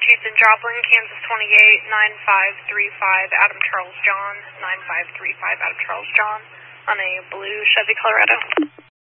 Chiefs in Joplin, Kansas 28, 9535, Adam Charles John, 9535, Adam Charles John, on a blue Chevy Colorado.